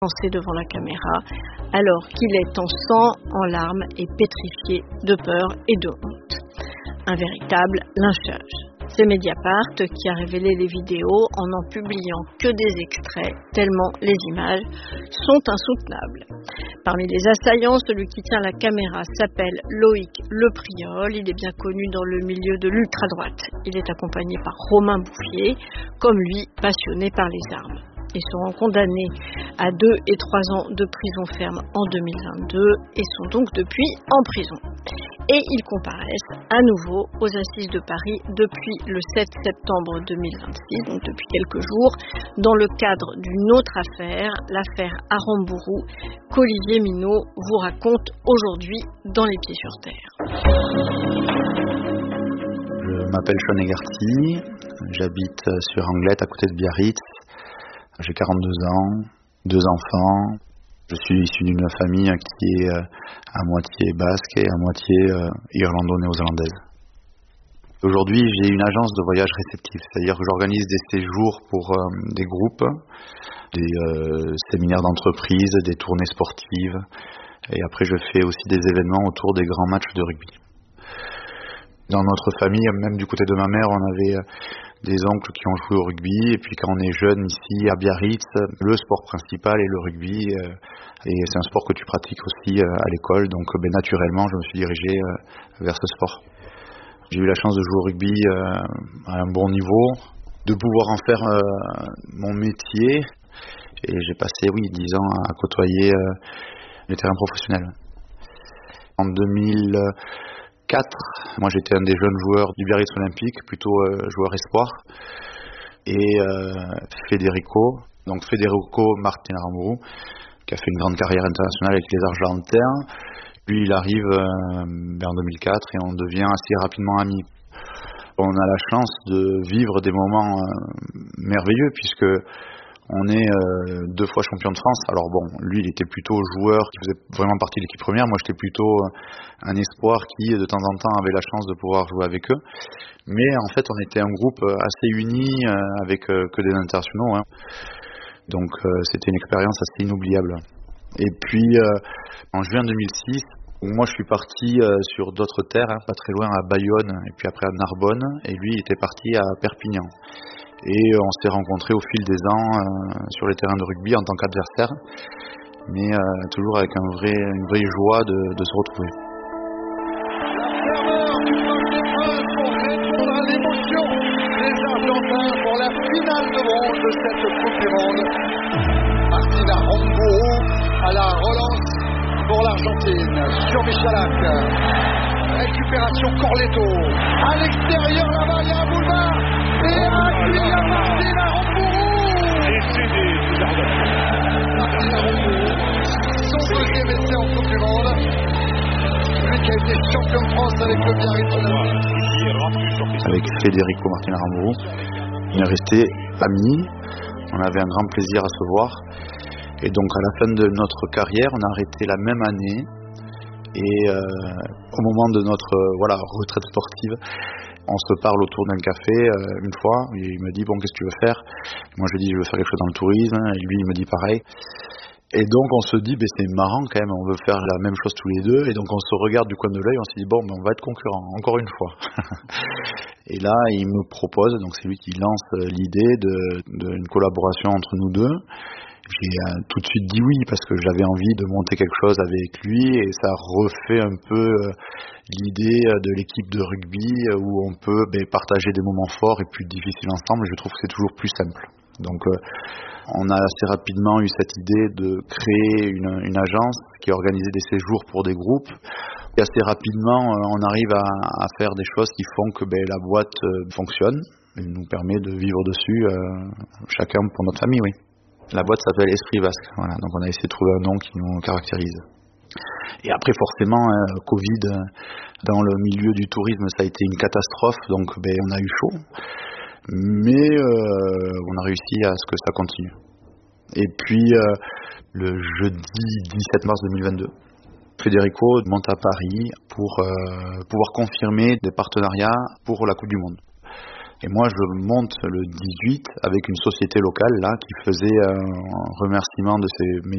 lancé devant la caméra, alors qu'il est en sang, en larmes et pétrifié de peur et de honte. Un véritable lynchage. C'est Mediapart qui a révélé les vidéos en n'en publiant que des extraits, tellement les images sont insoutenables. Parmi les assaillants, celui qui tient la caméra s'appelle Loïc Lepriol. Il est bien connu dans le milieu de l'ultra-droite. Il est accompagné par Romain Bouffier, comme lui, passionné par les armes. Ils seront condamnés à 2 et 3 ans de prison ferme en 2022 et sont donc depuis en prison. Et ils comparaissent à nouveau aux assises de Paris depuis le 7 septembre 2026, donc depuis quelques jours, dans le cadre d'une autre affaire, l'affaire Aramburu, qu'Olivier Minot vous raconte aujourd'hui dans Les Pieds sur Terre. Je m'appelle Sean Egarty, j'habite sur Anglette à côté de Biarritz. J'ai 42 ans, 2 enfants. Je suis issu d'une famille qui est à moitié basque et à moitié irlando-néo-zélandaise. Aujourd'hui, j'ai une agence de voyage réceptif, c'est-à-dire que j'organise des séjours pour des groupes, des séminaires d'entreprise, des tournées sportives. Et après, je fais aussi des événements autour des grands matchs de rugby. Dans notre famille, même du côté de ma mère, on avait des oncles qui ont joué au rugby. Et puis quand on est jeune ici à Biarritz, le sport principal est le rugby. Et c'est un sport que tu pratiques aussi à l'école. Donc naturellement, je me suis dirigé vers ce sport. J'ai eu la chance de jouer au rugby à un bon niveau, de pouvoir en faire mon métier. Et j'ai passé 10 ans à côtoyer les terrains professionnels. En 2004, moi j'étais un des jeunes joueurs du Biarritz Olympique, plutôt joueur espoir. Et Federico Martin Aramburu, qui a fait une grande carrière internationale avec les Argentins, lui il arrive en 2004 et on devient assez rapidement amis. On a la chance de vivre des moments merveilleux puisque on est 2 fois champion de France. Alors bon, lui il était plutôt joueur qui faisait vraiment partie de l'équipe première. Moi j'étais plutôt un espoir qui de temps en temps avait la chance de pouvoir jouer avec eux. Mais en fait on était un groupe assez uni avec que des internationaux. Donc c'était une expérience assez inoubliable. Et puis en juin 2006, moi je suis parti sur d'autres terres, pas très loin à Bayonne et puis après à Narbonne. Et lui il était parti à Perpignan. Et on s'est rencontrés au fil des ans sur les terrains de rugby en tant qu'adversaires, mais toujours avec une vraie joie de se retrouver. La ferveur du match des Princes pour répondre à l'émotion des Argentins pour la finale de bronze de cette Coupe du Monde. Martin Aramburu à la relance pour l'Argentine sur Michalak. Récupération Corletto. À l'extérieur là-bas, il y a un boulevard. Et Kylian Martin Aramburu. Et c'est des Argentins. Martin Aramburu, son deuxième essai en Coupe du Monde. Lui qui a été champion de France avec le Biarritz Olympique. Avec Federico Martin Aramburu, on est restés amis. On avait un grand plaisir à se voir. Et donc à la fin de notre carrière, on a arrêté la même année. Et au moment de notre retraite sportive, on se parle autour d'un café une fois. Et il me dit bon, qu'est-ce que tu veux faire? Moi je lui dis je veux faire quelque chose dans le tourisme. Et lui il me dit pareil. Et donc on se dit c'est marrant quand même, on veut faire la même chose tous les deux. Et donc on se regarde du coin de l'œil, on se dit bon, on va être concurrents encore une fois. Et là il me propose, donc c'est lui qui lance l'idée d'une collaboration entre nous deux. J'ai tout de suite dit oui parce que j'avais envie de monter quelque chose avec lui et ça refait un peu l'idée de l'équipe de rugby où on peut partager des moments forts et plus difficiles ensemble. Je trouve que c'est toujours plus simple. Donc on a assez rapidement eu cette idée de créer une agence qui organisait des séjours pour des groupes. Et assez rapidement on arrive à faire des choses qui font que la boîte fonctionne et nous permet de vivre dessus chacun pour notre famille, oui. La boîte s'appelle Esprit Basque, voilà. Donc on a essayé de trouver un nom qui nous caractérise. Et après forcément, Covid, dans le milieu du tourisme, ça a été une catastrophe, donc on a eu chaud. Mais on a réussi à ce que ça continue. Et puis le jeudi 17 mars 2022, Federico monte à Paris pour pouvoir confirmer des partenariats pour la Coupe du Monde. Et moi, je monte le 18 avec une société locale là qui faisait un remerciement de ses